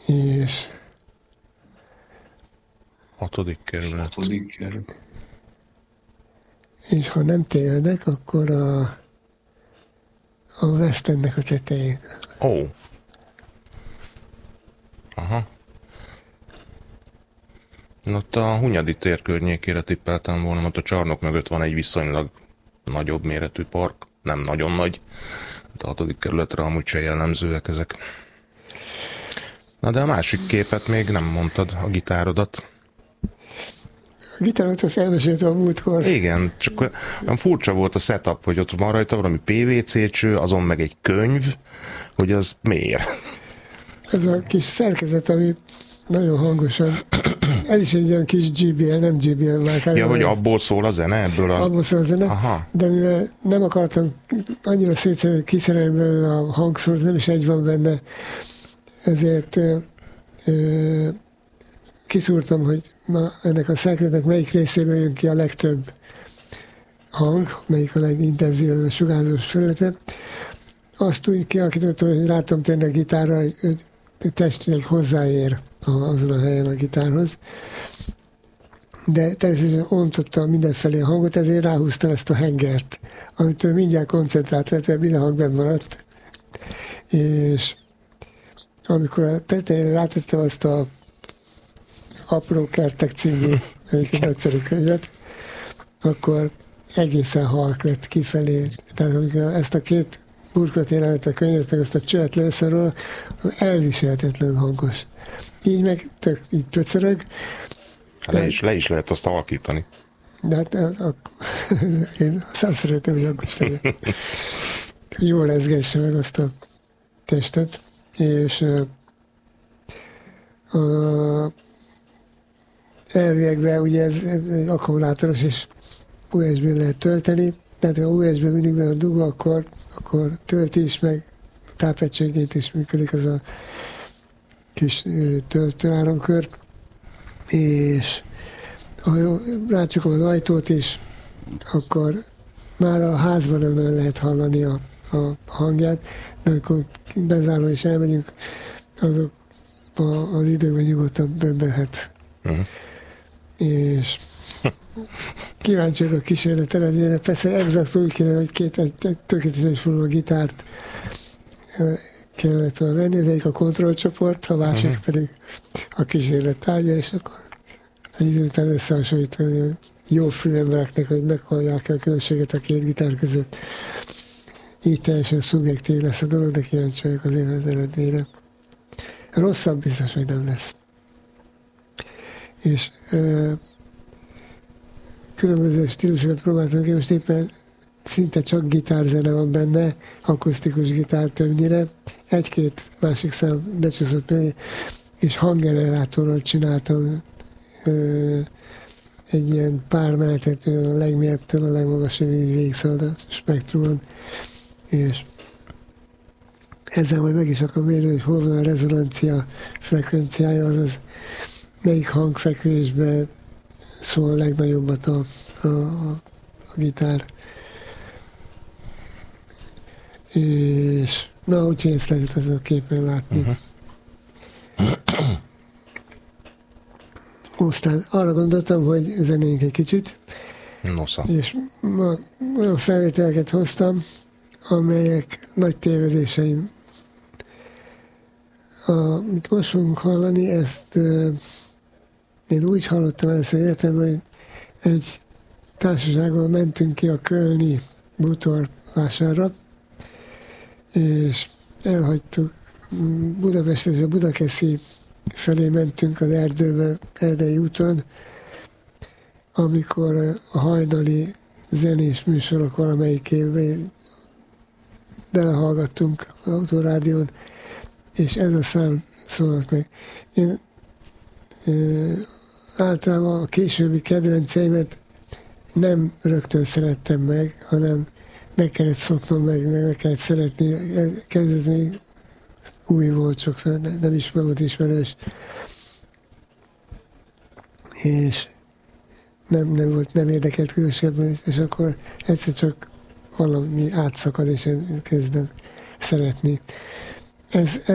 És 6. kerület. 6. kerület. és ha nem tévedek, akkor a West Endnek a tetején. Ó. Aha. Ott a Hunyadi tér környékére tippeltem volna, mert a csarnok mögött van egy viszonylag nagyobb méretű park. Nem nagyon nagy. A 6. kerületre amúgy se jellemzőek ezek. Na de a másik képet még nem mondtad, a gitárodat. A gitárodat azt elmeséltem a múltkor. Igen, csak olyan furcsa volt a setup, hogy ott van rajta valami PVC cső, azon meg egy könyv, hogy az miért? Ez a kis szerkezet, amit nagyon hangosan, ez is egy olyan kis GBL, nem GBL márkája. Ja, hogy abból szól a zene? Abból szól a zene, aha. De mivel nem akartam annyira szétszerelni, kiszerelni belőle a hangszórt, nem is egy van benne, ezért kiszúrtam, hogy ennek a szerkezetnek melyik részében jön ki a legtöbb hang, melyik a legintenzívebb sugárzós felülete. Azt úgy kialakítottam, hogy látom tényleg gitárra, hogy testileg hozzáér azon a helyen a gitárhoz. De természetesen ontottam mindenfelé a hangot, ezért ráhúztam ezt a hengert, amitől mindjárt koncentrált, tehát minden hang benn maradt. És amikor a tetejére rátettem azt a Apró kertek című egyébként nagyszerű könyvet, akkor egészen halk lett kifelé. Tehát amikor ezt a két burkot jelenet a könyvet, ezt a csövet leveszem róla, elviselhetetlenül hangos. Így meg így pöcörög. Le is lehet azt alakítani. De hát én azt szeretem, hogy hangos legyen. Jól lezgesse meg azt a testet, és elviekben ugye ez akkumulátoros és USB-n lehet tölteni, tehát ha USB mindig be a dugva, akkor tölti is, meg tápegységét is működik az a kis töltőáramkör, és ha rácsukom az ajtót is, akkor már a házban nem lehet hallani a hangját, de amikor bezárom és elmegyünk, azok az időben nyugodtan bömbölhet. És kíváncsi vagyok a kísérlet eredményére. Persze exakt úgy kéne, hogy egy tökéletesen forró gitárt kellett volna venni, az egyik a kontrollcsoport, a másik pedig a kísérlet tárgya, és akkor egy idő után összehasonlítani jó fülembereknek, hogy meghallják a különbséget a két gitár között. Így teljesen szubjektív lesz a dolog, de kíváncsi vagyok azért az eredményre. Rosszabb biztos, hogy nem lesz. És különböző stílusokat próbáltam ki, most éppen szinte csak gitárzene van benne, akusztikus gitár többnyire, egy-két másik szám becsúszott meg, és hanggenerátorral csináltam egy ilyen pár menetet, a legmélyebbtől a legmagasabb végigszalad a spektrumon, és ezzel majd meg is akarom mérni, hogy hol van a rezonancia frekvenciája, azaz melyik hangfekvésben szól legnagyobbat a gitár. És na, úgyhogy ezt lehetett ezen a képen látni. Aztán arra gondoltam, hogy zenéljünk egy kicsit. Nosza. És ma olyan felvételeket hoztam, amelyek nagy tévedéseim. Amit most fogunk hallani, ezt én úgy hallottam először életemben, hogy egy társasággal mentünk ki a kölni bútorvásárra, és elhagytuk Budapestet, és a Budakeszi felé mentünk az erdőbe, Erdei úton, amikor a hajnali zenés műsorok valamelyikében belehallgattunk az autorádión, és ez a szám szólalt meg. Én általában a későbbi kedvenceimet nem rögtön szerettem meg, hanem meg kellett szoknom meg kellett szeretni, kezdetni új volt sokszor, nem volt ismerős. És nem érdekelt különösebben, és akkor egyszer csak valami átszakad, és én kezdem szeretni. Ez